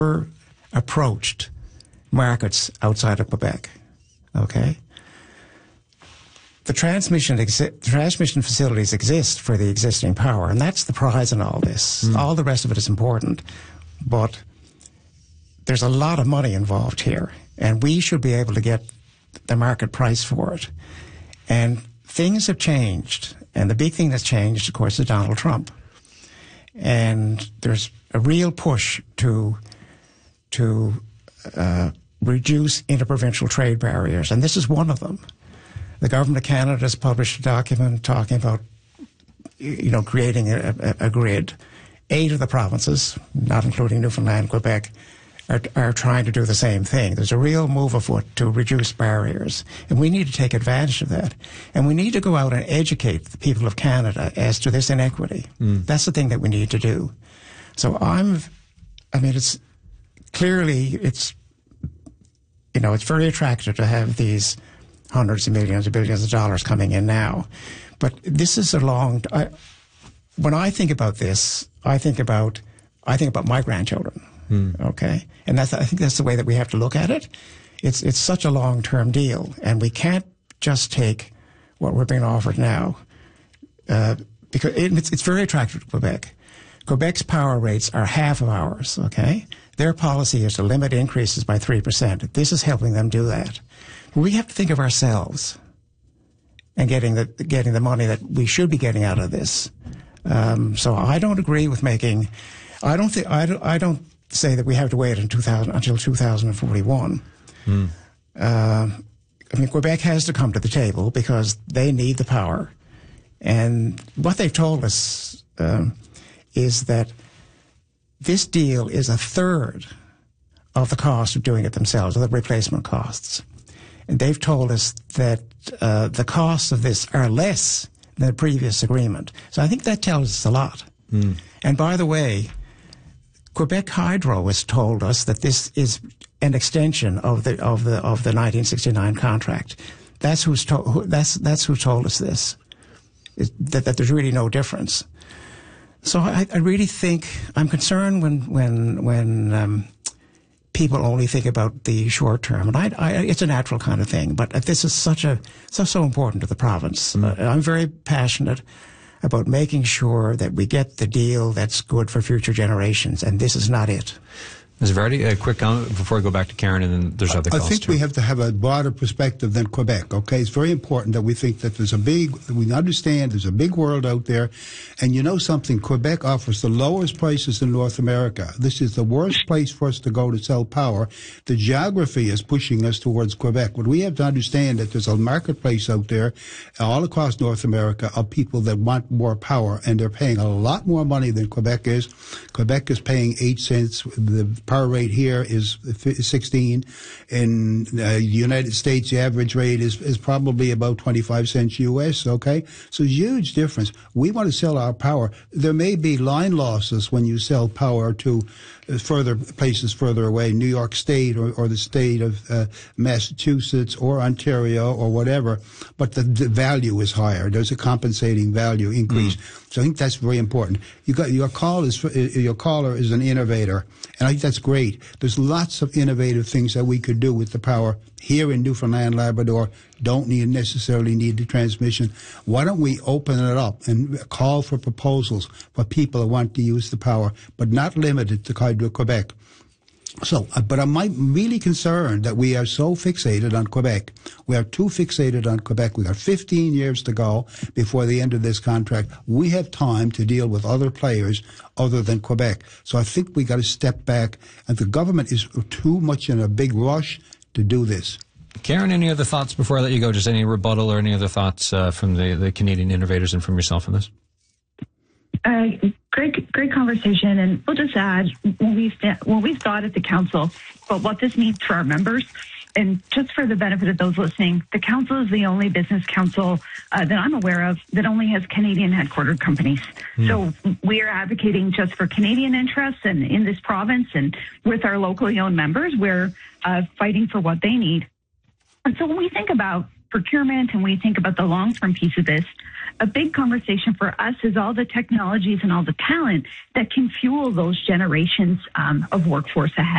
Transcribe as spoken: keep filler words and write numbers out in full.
approached markets outside of Quebec. Okay? The transmission exi- transmission facilities exist for the existing power, and that's the prize in all this. Mm. All the rest of it is important, but there's a lot of money involved here, and we should be able to get the market price for it. And things have changed, and the big thing that's changed, of course, is Donald Trump. And there's a real push to to uh, reduce interprovincial trade barriers, and this is one of them. The government of Canada has published a document talking about, you know, creating a, a, a grid. Eight of the provinces, not including Newfoundland, Quebec, are, are trying to do the same thing. There's a real move afoot to reduce barriers, and we need to take advantage of that. And we need to go out and educate the people of Canada as to this inequity. Mm. That's the thing that we need to do. So I'm, I mean, it's clearly, it's, you know, it's very attractive to have these hundreds of millions or billions of dollars coming in now. But this is a long, I, when I think about this, I think about, I think about my grandchildren. Hmm. Okay. And that's, I think that's the way that we have to look at it. It's, it's such a long-term deal, and we can't just take what we're being offered now, uh, because it, it's, it's very attractive to Quebec. Quebec's power rates are half of ours. Okay. Their policy is to limit increases by three percent. This is helping them do that. We have to think of ourselves and getting the getting the money that we should be getting out of this. Um, so I don't agree with making. I don't think I don't, I don't say that we have to wait until two thousand until two thousand forty-one. Mm. Uh, I mean, Quebec has to come to the table because they need the power, and what they've told us um, is that this deal is a third of the cost of doing it themselves, of the replacement costs. And they've told us that uh, the costs of this are less than the previous agreement. So I think that tells us a lot. Mm. And by the way, Quebec Hydro has told us that this is an extension of the of the of the nineteen sixty-nine contract. That's who's to, who, that's that's who told us this. It, that that there's really no difference. So I, I really think I'm concerned when when when. Um, people only think about the short term, and I, I, it's a natural kind of thing. But this is such a so so important to the province. Mm. Uh, I'm very passionate about making sure that we get the deal that's good for future generations, and this is not it. Miz Vardy, a quick comment before I go back to Karen, and then there's other calls. I think too. we have to have a broader perspective than Quebec, okay? It's very important that we think that there's a big, we understand there's a big world out there, and you know something, Quebec offers the lowest prices in North America. This is the worst place for us to go to sell power. The geography is pushing us towards Quebec, but we have to understand that there's a marketplace out there all across North America of people that want more power, and they're paying a lot more money than Quebec is. Quebec is paying eight cents. The power rate here is sixteen. In uh, the United States, the average rate is, is probably about twenty-five cents U S, okay? So huge difference. We want to sell our power. There may be line losses when you sell power to further places further away, New York State or, or the state of uh, Massachusetts or Ontario or whatever, but the, the value is higher. There's a compensating value increase. Mm. So I think that's very important. You got your call is your caller is an innovator, and I think that's great. There's lots of innovative things that we could do with the power here in Newfoundland, Labrador. Don't need necessarily need the transmission. Why don't we open it up and call for proposals for people who want to use the power, but not limited to Hydro-Quebec? So, uh, but I'm really concerned that we are so fixated on Quebec. We are too fixated on Quebec. We got fifteen years to go before the end of this contract. We have time to deal with other players other than Quebec. So I think we got to step back, and the government is too much in a big rush to do this. Karen, any other thoughts before I let you go? Just any rebuttal or any other thoughts uh, from the, the Canadian innovators and from yourself on this? Uh, great, great conversation, and we'll just add when we when we thought at the council about what this means for our members, and just for the benefit of those listening, the council is the only business council uh, that I'm aware of that only has Canadian headquartered companies. Mm. So we are advocating just for Canadian interests and in this province, and with our locally owned members, we're uh, fighting for what they need. And so when we think about procurement and we think about the long-term piece of this, a big conversation for us is all the technologies and all the talent that can fuel those generations um, of workforce ahead.